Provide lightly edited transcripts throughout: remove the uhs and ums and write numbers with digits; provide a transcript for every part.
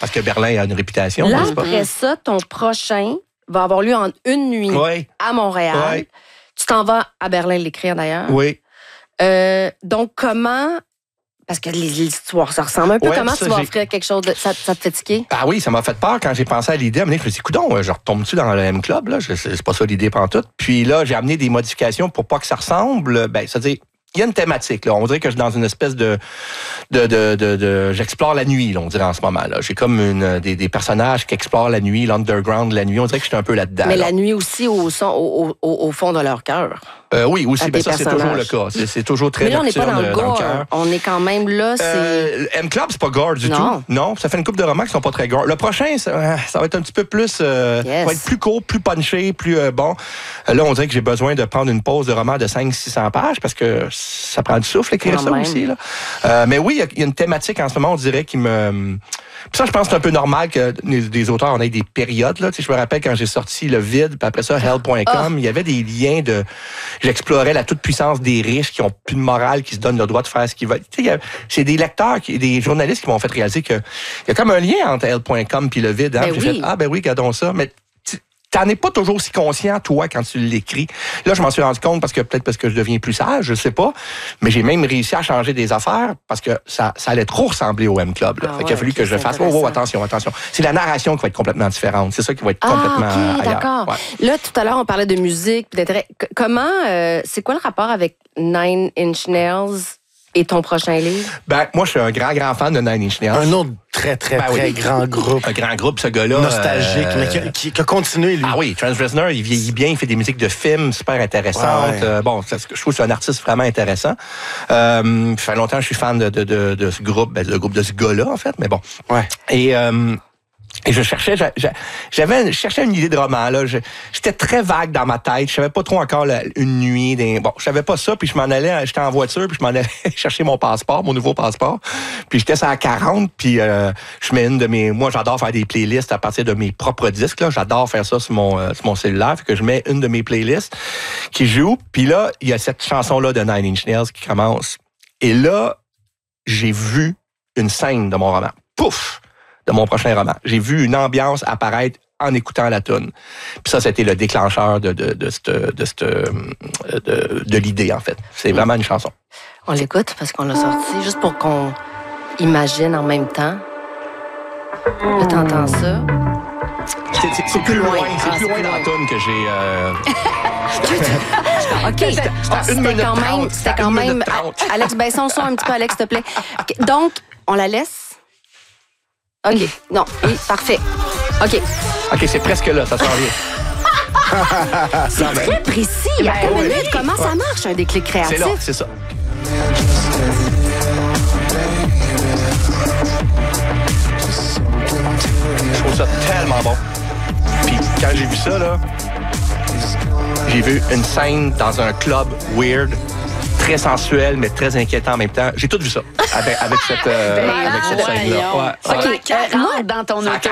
parce que Berlin a une réputation, Là, n'est-ce pas? après ça, ton prochain va avoir lieu en une nuit à Montréal. Oui. Tu t'en vas à Berlin l'écrire, d'ailleurs. Oui. Donc, comment... Parce que les histoires, ça ressemble un peu. Ouais, Comment ça, tu vas offrir quelque chose de... Ça te fait tiquer? Ah oui, ça m'a fait peur quand j'ai pensé à l'idée. Je me suis dit, coudonc, je retombe-tu dans le M-Club? Là? C'est pas ça l'idée pantoute. Puis là, j'ai amené des modifications pour pas que ça ressemble. C'est-à-dire, il y a une thématique. Là. On dirait que je suis dans une espèce de j'explore la nuit, là, on dirait en ce moment. Là. J'ai comme des personnages qui explorent la nuit, l'underground, la nuit. On dirait que je suis un peu là-dedans. Mais là. la nuit aussi au fond de leur cœur. Oui, aussi. Ça, c'est toujours le cas. C'est toujours très mais là, on n'est pas dans le nocturne, gore. On est quand même là. M-Club, c'est pas gore du tout. Non, ça fait une couple de romans qui sont pas très gore. Le prochain, ça va être un petit peu plus... va être plus court, plus punché, plus bon. Là, on dirait que j'ai besoin de prendre une pause de roman de 500-600 pages parce que ça prend du souffle écrire ça aussi. Là. Mais oui, il y a une thématique en ce moment, on dirait, qui me... Puis ça, je pense que c'est un peu normal que des auteurs en aient des périodes. Là. Tu sais, je me rappelle quand j'ai sorti Le Vide, puis après ça, Hell.com, il y avait des liens de... J'explorais la toute-puissance des riches qui ont plus de morale, qui se donnent le droit de faire ce qu'ils veulent. Tu sais, c'est des lecteurs, des journalistes qui m'ont fait réaliser qu'il y a comme un lien entre Hell.com puis Le Vide. Hein? Puis j'ai fait, regardons ça. Mais t'en es pas toujours si conscient, toi, quand tu l'écris. Là, je m'en suis rendu compte peut-être parce que je deviens plus sage, je sais pas. Mais j'ai même réussi à changer des affaires parce que ça allait trop ressembler au M-Club. Fait qu'il a fallu que je fasse, attention. C'est la narration qui va être complètement différente. C'est ça qui va être complètement ailleurs. D'accord. Ouais. Là, tout à l'heure, on parlait de musique, d'intérêt. Comment, c'est quoi le rapport avec Nine Inch Nails et ton prochain livre? Moi, je suis un grand fan de Nine Inch Nails. Un autre très grand groupe. Un grand groupe, ce gars-là. Nostalgique, mais qui a continué, lui. Ah oui, Trent Reznor, il vieillit bien, il fait des musiques de films super intéressantes. Je trouve que c'est un artiste vraiment intéressant. Ça fait longtemps que je suis fan de ce groupe, le groupe de ce gars-là, en fait, mais bon. Ouais. Et je cherchais une idée de roman. Là. J'étais très vague dans ma tête. Je savais pas trop encore une nuit. Je savais pas ça. Puis j'étais en voiture, puis je m'en allais chercher mon nouveau passeport. Puis j'étais à 40, puis je mets une de mes... Moi, j'adore faire des playlists à partir de mes propres disques. Là. J'adore faire ça sur mon cellulaire. Fait que je mets une de mes playlists qui joue. Puis là, il y a cette chanson-là de Nine Inch Nails qui commence. Et là, j'ai vu une scène de mon roman. Pouf! De mon prochain roman. J'ai vu une ambiance apparaître en écoutant la toune. Puis ça, c'était le déclencheur de l'idée, en fait. C'est vraiment une chanson. On l'écoute parce qu'on l'a sorti, juste pour qu'on imagine en même temps. Là, t'entends ça. C'est plus loin. C'est plus loin dans la toune que j'ai... OK. C'était quand même... Alex, baisse son son un petit peu, Alex, s'il te plaît. Okay. Donc, on la laisse? OK. Non. Oui, parfait. OK. OK, c'est presque là, ça s'en vient. C'est très précis. Comment ça marche, un déclic créatif? C'est là, c'est ça. Je trouve ça tellement bon. Puis quand j'ai vu ça, là, j'ai vu une scène dans un club weird, très sensuel, mais très inquiétant en même temps. J'ai tout vu ça avec cette scène-là. OK, moi, dans ton auto,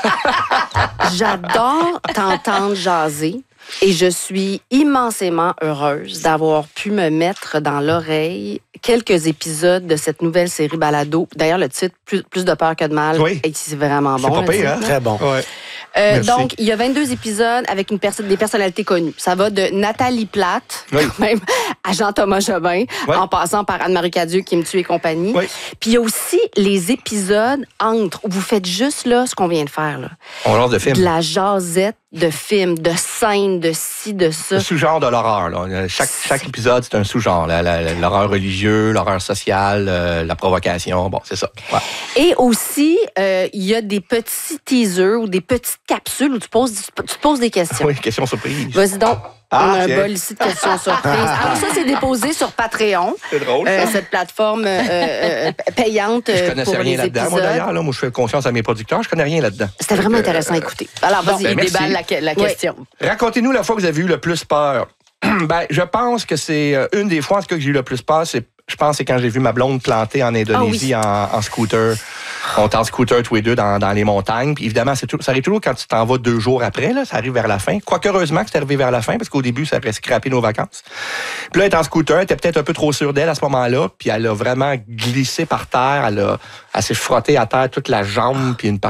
j'adore t'entendre jaser et je suis immensément heureuse d'avoir pu me mettre dans l'oreille quelques épisodes de cette nouvelle série Balado. D'ailleurs, le titre, Plus de peur que de mal, c'est vraiment bon. C'est pas pire, hein? Très bon. Ouais. Donc, il y a 22 épides avec des personnalités connues. Ça va de Nathalie Plate, quand même, à Jean-Thomas Jobin, en passant par Anne-Marie Cadieux, qui me tue et compagnie. Oui. Puis il y a aussi les épisodes entre, où vous faites juste là ce qu'on vient de faire. Là. On lance de films. De la jasette de films, de scènes, de ci, de ça. Le sous-genre de l'horreur. Là. Chaque épisode, c'est un sous-genre. L'horreur religieux, l'horreur sociale, la provocation. Bon, c'est ça. Ouais. Et aussi, il y a des petits teasers ou des petites capsules où tu te poses des questions. Oui, questions surprises. Vas-y donc. On a un bol ici de questions surprises. Alors ça, c'est déposé sur Patreon. C'est drôle, ça. Cette plateforme payante je connaissais pour rien les là-dedans, épisodes. moi, d'ailleurs. Là, moi, je fais confiance à mes producteurs. Je connais rien là-dedans. C'était vraiment intéressant à écouter. Alors, vas-y, merci. déballe la question. Racontez-nous la fois que vous avez eu le plus peur. Je pense que c'est une des fois en tout cas, que j'ai eu le plus peur, je pense que c'est quand j'ai vu ma blonde plantée en Indonésie en scooter. On est en scooter tous les deux dans les montagnes. Puis évidemment, ça arrive toujours quand tu t'en vas 2 jours après. Là, ça arrive vers la fin. Quoique heureusement que c'est arrivé vers la fin, parce qu'au début, ça aurait scrappé nos vacances. Puis là, elle est en scooter. Elle était peut-être un peu trop sûre d'elle à ce moment-là. Puis elle a vraiment glissé par terre. Elle s'est frottée à terre toute la jambe. Puis une partie